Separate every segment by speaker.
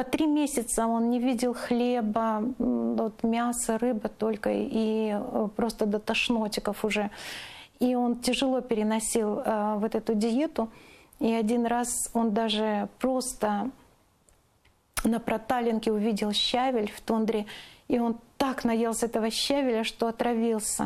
Speaker 1: по 3 месяца он не видел хлеба, вот мяса, рыба только, и просто до тошнотиков уже. И он тяжело переносил вот эту диету. И один раз он даже просто на проталинке увидел щавель в тундре, и он так наелся этого щавеля, что отравился.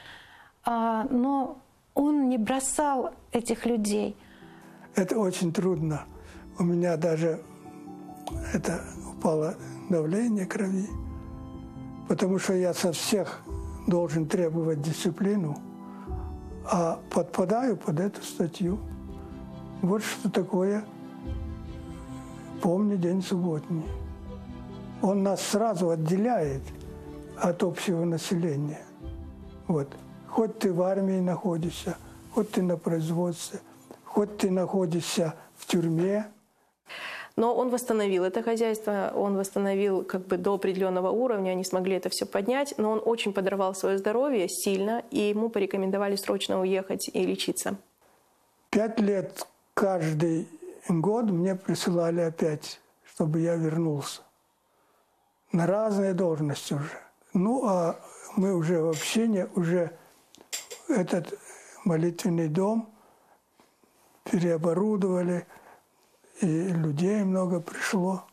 Speaker 1: Но он не бросал этих людей.
Speaker 2: Это очень трудно. У меня даже упало давление крови, потому что я со всех должен требовать дисциплину, а подпадаю под эту статью. Вот что такое «Помни день субботний». Он нас сразу отделяет от общего населения. Вот. Хоть ты в армии находишься, хоть ты на производстве, хоть ты находишься в тюрьме.
Speaker 3: Но он восстановил это хозяйство, он восстановил как бы до определенного уровня, они смогли это все поднять, но он очень подорвал свое здоровье сильно, и ему порекомендовали срочно уехать и лечиться. 5
Speaker 2: лет каждый год мне присылали опять, чтобы я вернулся. На разные должности уже. Ну, а мы уже в общине, уже этот молитвенный дом переоборудовали, и людей много пришло.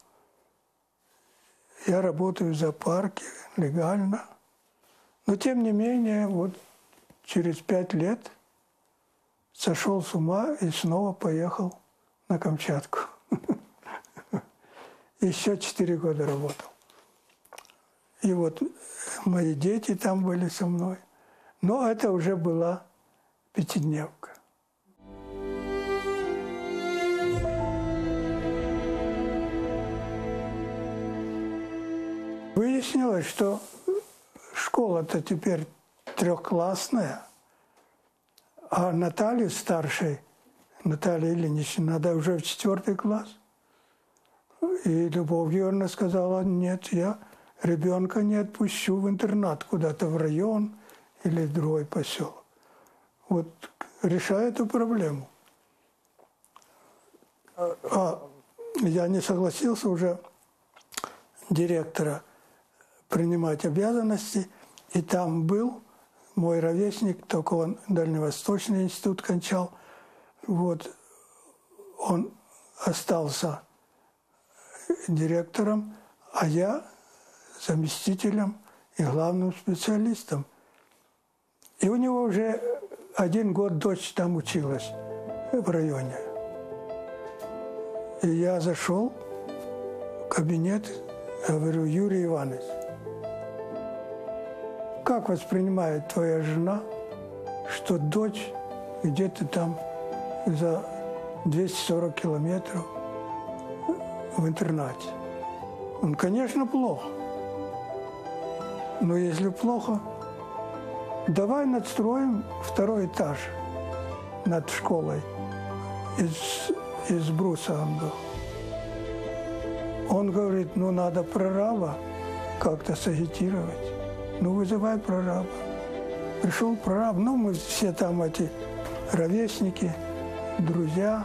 Speaker 2: Я работаю в зоопарке легально. Но тем не менее, вот через 5 лет сошел с ума и снова поехал на Камчатку. Еще 4 года работал. И вот мои дети там были со мной. Но это уже была 5-дневка. Выяснилось, что школа-то теперь 3-классная, а Наталью старшей, Наталье Ильиничне, надо уже в 4 класс. И Любовь Георгиевна сказала: нет, я ребенка не отпущу в интернат куда-то в район или в другой поселок. Вот решаю эту проблему. А я не согласился уже директора принимать обязанности, и там был мой ровесник, только он Дальневосточный институт кончал. Вот он остался директором, а я заместителем и главным специалистом. И у него уже 1 год дочь там училась в районе. И я зашел в кабинет, говорю: Юрий Иванович, как воспринимает твоя жена, что дочь где-то там за 240 километров в интернате? Он: конечно, плохо. Но если плохо, давай надстроим 2-й этаж над школой. Из бруса он был. Он говорит: ну, надо прораба как-то сагитировать. Ну, вызывай прораба. Пришел прораб, ну, мы все там эти ровесники, друзья,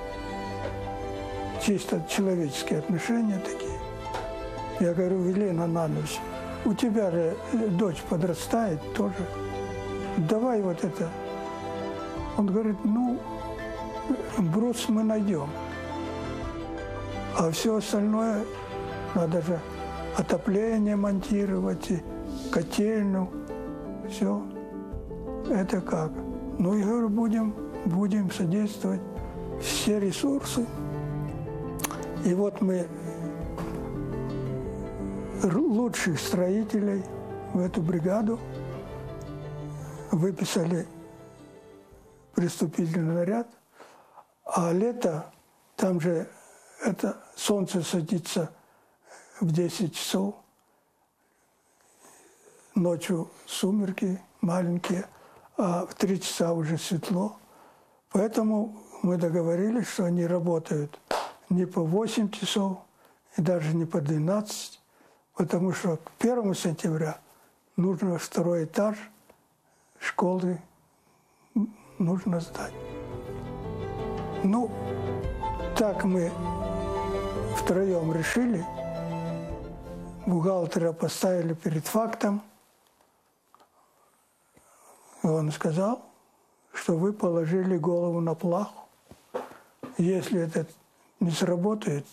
Speaker 2: чисто человеческие отношения такие. Я говорю: Елена Ананович, у тебя же дочь подрастает тоже. Давай вот это. Он говорит: ну, брус мы найдем. А все остальное надо же отопление монтировать, и котельную, все. Это как? Ну, я говорю, будем содействовать, все ресурсы. И вот мы лучших строителей в эту бригаду выписали приступительный наряд, а лето, там же это солнце садится в 10 часов, ночью сумерки маленькие, а в 3 часа уже светло. Поэтому мы договорились, что они работают не по 8 часов и даже не по 12, потому что к 1 сентября нужно 2-й этаж школы нужно сдать. Ну, так мы втроем решили, бухгалтера поставили перед фактом. И он сказал, что вы положили голову на плаху. Если это не сработает,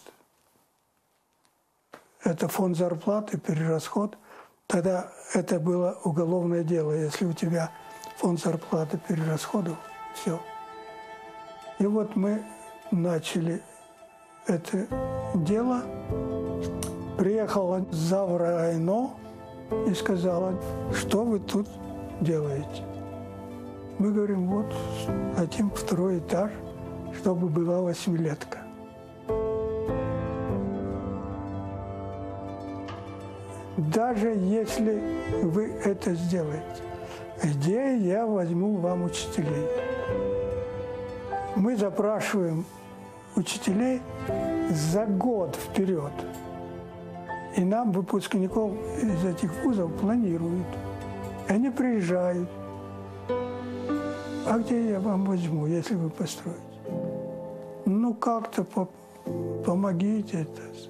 Speaker 2: это фонд зарплаты, перерасход, тогда это было уголовное дело. Если у тебя фонд зарплаты перерасходов, все. И вот мы начали это дело. Приехала завра Айно и сказала, что вы тут делаете? Мы говорим, вот хотим второй этаж, чтобы была 8-летка. Даже если вы это сделаете, где я возьму вам учителей? Мы запрашиваем учителей за год вперед. И нам выпускников из этих вузов планируют. Они приезжают. А где я вам возьму, если вы построите? Ну, как-то помогите.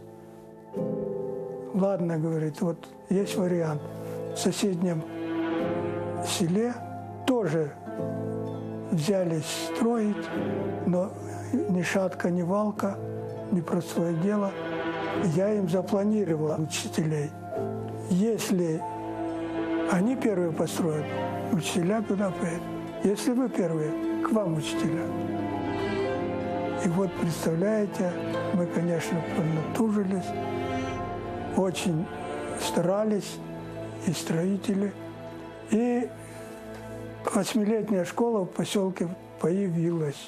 Speaker 2: Ладно, говорит, вот есть вариант. В соседнем селе тоже взялись строить, но ни шатка, ни валка, непростое дело. Я им запланировала учителей. Если они первые построят, учителя туда поедут. Если вы первые, к вам учителя. И вот, представляете, мы, конечно, поднатужились, очень старались, и строители. И 8-летняя школа в поселке появилась.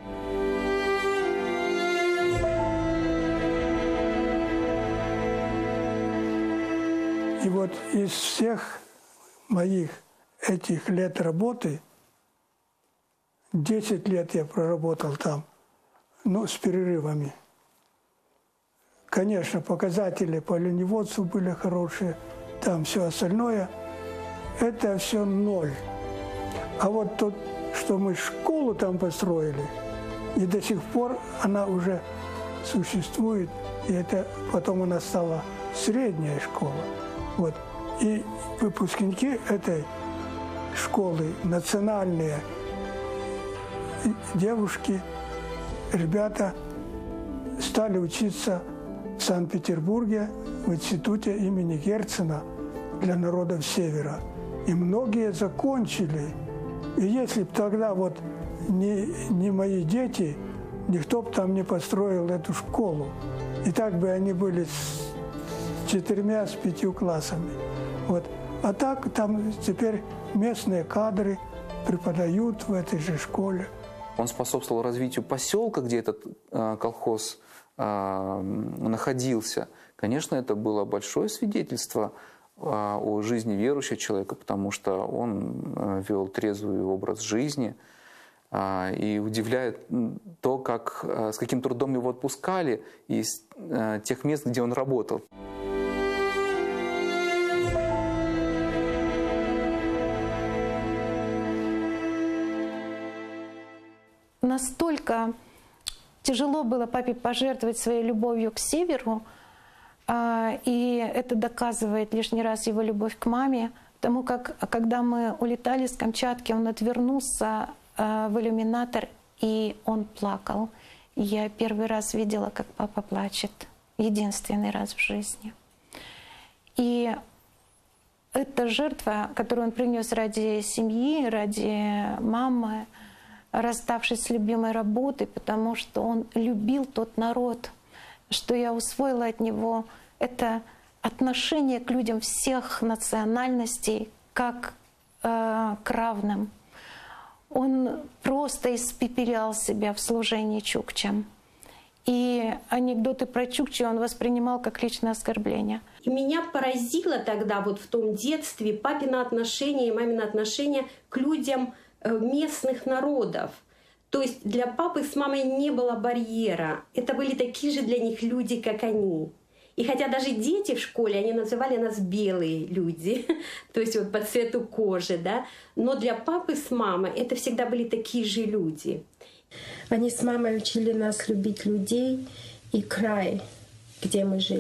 Speaker 2: И вот из всех моих этих лет работы, 10 лет я проработал там, ну, с перерывами. Конечно, показатели по оленеводству были хорошие, там все остальное, это все ноль. А вот то, что мы школу там построили, и до сих пор она уже существует, и это потом она стала средняя школа. Вот. И выпускники этой школы, национальные девушки, ребята, стали учиться в Санкт-Петербурге в институте имени Герцена для народов Севера. И многие закончили. И если бы тогда вот не мои дети, никто бы там не построил эту школу. И так бы они были с 4-5 классами. Вот. А так там теперь местные кадры преподают в этой же школе.
Speaker 4: Он способствовал развитию поселка, где этот колхоз находился. Конечно, это было большое свидетельство о жизни верующего человека, потому что он вел трезвый образ жизни. И удивляет то, с каким трудом его отпускали из тех мест, где он работал.
Speaker 1: Настолько тяжело было папе пожертвовать своей любовью к северу, и это доказывает лишний раз его любовь к маме, потому как, когда мы улетали с Камчатки, он отвернулся в иллюминатор, и он плакал. Я первый раз видела, как папа плачет, единственный раз в жизни. И эта жертва, которую он принес ради семьи, ради мамы, расставшись с любимой работой, потому что он любил тот народ, что я усвоила от него, это отношение к людям всех национальностей как к равным. Он просто испепелял себя в служении чукчам. И анекдоты про чукчи он воспринимал как личное оскорбление.
Speaker 5: И меня поразило тогда вот в том детстве папино отношение и мамино отношение к людям местных народов. То есть для папы с мамой не было барьера. Это были такие же для них люди, как они. И хотя даже дети в школе, они называли нас белые люди, то есть вот по цвету кожи, да, но для папы с мамой это всегда были такие же люди.
Speaker 6: Они с мамой учили нас любить людей и край.
Speaker 5: где мы жили.